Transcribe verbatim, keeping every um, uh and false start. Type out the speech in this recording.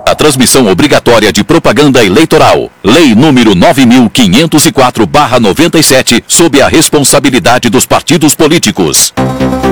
A transmissão obrigatória de propaganda eleitoral. Lei número nove mil quinhentos e quatro barra noventa e sete, sob a responsabilidade dos partidos políticos.